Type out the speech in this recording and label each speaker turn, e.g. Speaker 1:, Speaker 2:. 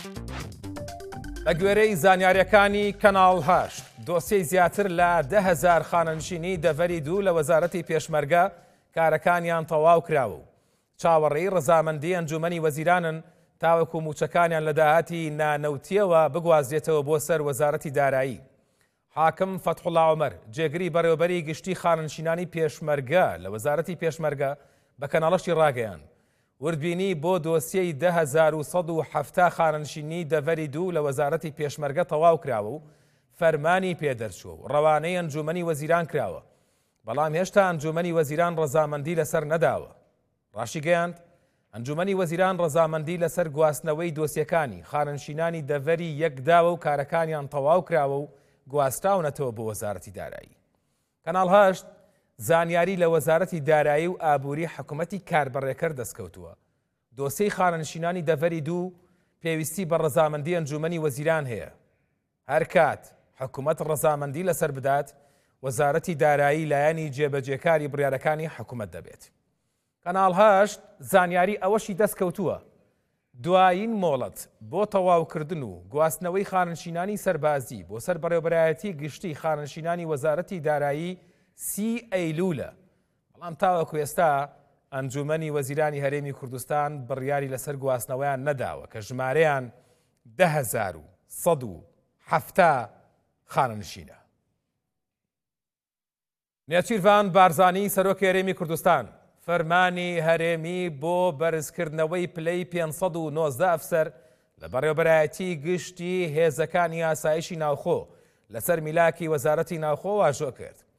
Speaker 1: لە گوێرەی زانیاریەکانی کەناڵ هاشت دۆسیەی زیاتر لە 10,000 خانەنشینی دەڤەری دوو لە وەزارەتی پێشمەرگە کارەکانیان تەواو کراوە و چاوەڕێی ڕەزامەندی ئەنجومەنی وەزیرانن تاوەکو موچەکانیان لە داهاتی نانەوتیەوە بگوازرێتەوە بۆ سەر وەزارەتی دارایی. حاکم فەتحوڵڵا عومەر جێگری بەڕێوەبەری گشتی خانەنشینانی پێشمەرگە لە وەزارەتی پێشمەرگە بە کەناڵەشی ڕاگەیان وردبینی بۆ دۆسیەی 10,170 خانەنشینی دەڤەری دوو لە وەزارەتی پێشمەرگە تەواو کراوە و فەرمانی پێدەرچووە و ڕەوانەی ئەنجومەنی وەزیران کراوە، بەڵام هێشتا ئەنجومەنی وەزیران ڕەزامەندی لەسەر نەداوە. ڕاشی گەیاند ئەنجومەنی وەزیران ڕەزامەندی لەسەر گواستنەوەی دۆسیەکانی خانەنشینانی دەڤەری یەکداوە و کارەکانیان تەواو کراوە و گواستراونەتەوە بۆ وەزارەتی دارایی. کەناڵ هاشت زانیاری لە وەزارەتی دارایی و ئابووری حکوومەتی کاربڕێکەر دەستکەوتووە. دۆسیەی خانەنشینانی دەڤەری دوو پێویستی بە ڕەزامەندی ئەنجومەنی وەزیران هەیە. هەر کات حکوومەت ڕەزامەندی لەسەر بدات، وەزارەتی دارایی لایەنی جێبەجێکاری بڕیارەکانی حکوومەت دەبێت. کەناڵ هاشت زانیاری ئەوەشی دەستکەوتووە دوایین مۆڵەت بۆ تەواوکردن و گواستنەوەی خانەنشینانی سەربازی بۆ سەر بەڕێوەبەرایەتی گشتی خانەنشینانی وەزارەتی دارایی 30 ئەیلولە، بەڵام تاوەکو ئێستا ئەنجومەنی وەزیرانی هەرێمی کوردستان بڕیاری لەسەر گواستنەوەیان نەداوە کە ژمارەیان 10,170 خانەنشینە. نێچیروان بارزانی سەرۆکی هەرێمی کوردستان فەرمانی هەرێمی بۆ بەرزکردنەوەی پلەی 519 ئەفسەر لە بەڕێوەبەرایەتی گشتی هێزەکانی ئاسایشی ناوخۆ لەسەر میلاکی وەزارەتی ناوخۆ واژۆ کرد.